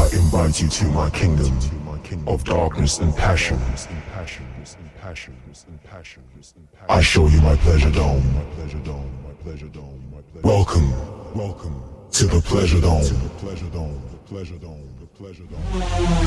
invite you to my kingdom of darkness and passion. I show you my pleasure dome. Welcome to the pleasure dome.